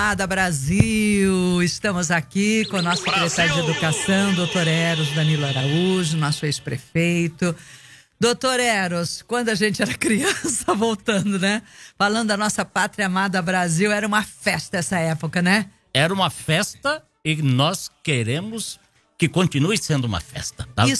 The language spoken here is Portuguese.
Amada Brasil, estamos aqui com o nosso secretário de Educação, doutor Eros Danilo Araújo, nosso ex-prefeito. Doutor Eros, quando a gente era criança, voltando, né? Falando da nossa pátria amada Brasil, era uma festa essa época, né? Era uma festa e nós queremos que continue sendo uma festa, tá?